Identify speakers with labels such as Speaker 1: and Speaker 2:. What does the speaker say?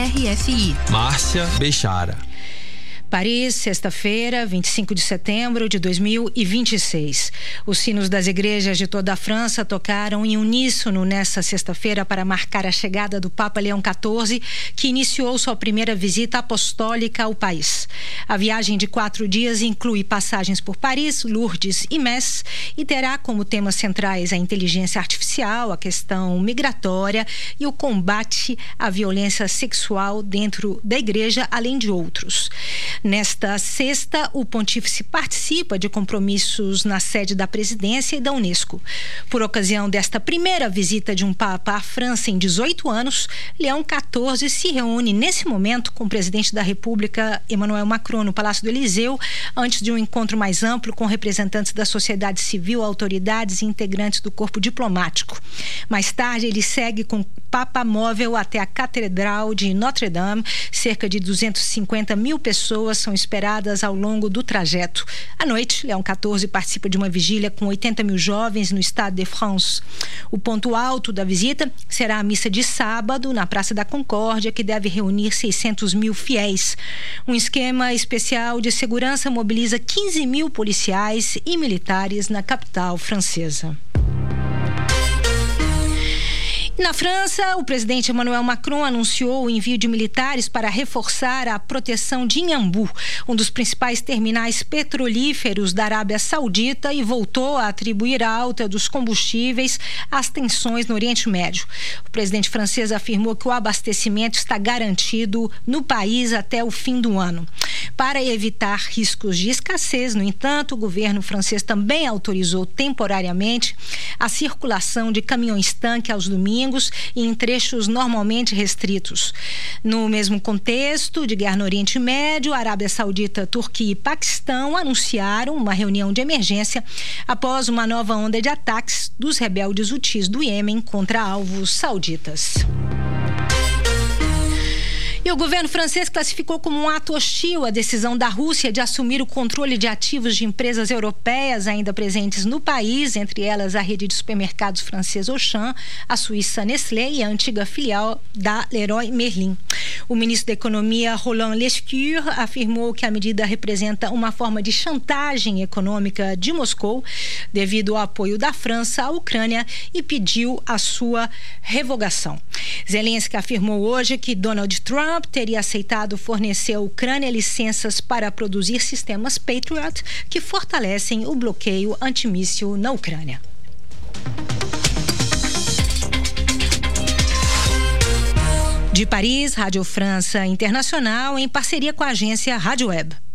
Speaker 1: RFI.
Speaker 2: Márcia Bechara.
Speaker 3: Paris, sexta-feira, 25 de setembro de 2026. Os sinos das igrejas de toda a França tocaram em uníssono nesta sexta-feira para marcar a chegada do Papa Leão XIV, que iniciou sua primeira visita apostólica ao país. A viagem de 4 dias inclui passagens por Paris, Lourdes e Metz e terá como temas centrais a inteligência artificial, a questão migratória e o combate à violência sexual dentro da igreja, além de outros. Nesta sexta, o pontífice participa de compromissos na sede da presidência e da Unesco. Por ocasião desta primeira visita de um Papa à França em 18 anos, Leão XIV se reúne nesse momento com o presidente da República, Emmanuel Macron, no Palácio do Elyseu, antes de um encontro mais amplo com representantes da sociedade civil, autoridades e integrantes do corpo diplomático. Mais tarde, ele segue com o Papa móvel até a Catedral de Notre-Dame. Cerca de 250 mil pessoas são esperadas ao longo do trajeto. À noite, Leão XIV participa de uma vigília com 80 mil jovens no Stade de France. O ponto alto da visita será a missa de sábado na Praça da Concórdia, que deve reunir 600 mil fiéis. Um esquema especial de segurança mobiliza 15 mil policiais e militares na capital francesa. Na França, o presidente Emmanuel Macron anunciou o envio de militares para reforçar a proteção de Inhambu, um dos principais terminais petrolíferos da Arábia Saudita, e voltou a atribuir a alta dos combustíveis às tensões no Oriente Médio. O presidente francês afirmou que o abastecimento está garantido no país até o fim do ano. Para evitar riscos de escassez, no entanto, o governo francês também autorizou temporariamente a circulação de caminhões-tanque aos domingos e em trechos normalmente restritos. No mesmo contexto de guerra no Oriente Médio, a Arábia Saudita, Turquia e Paquistão anunciaram uma reunião de emergência após uma nova onda de ataques dos rebeldes hutis do Iêmen contra alvos sauditas. E o governo francês classificou como um ato hostil a decisão da Rússia de assumir o controle de ativos de empresas europeias ainda presentes no país, entre elas a rede de supermercados francesa Auchan, a suíça Nestlé e a antiga filial da Leroy Merlin. O ministro da Economia, Roland Lescure, afirmou que a medida representa uma forma de chantagem econômica de Moscou devido ao apoio da França à Ucrânia e pediu a sua revogação. Zelensky afirmou hoje que Donald Trump teria aceitado fornecer à Ucrânia licenças para produzir sistemas Patriot que fortalecem o bloqueio antimíssil na Ucrânia. De Paris, Rádio França Internacional, em parceria com a agência Rádio Web.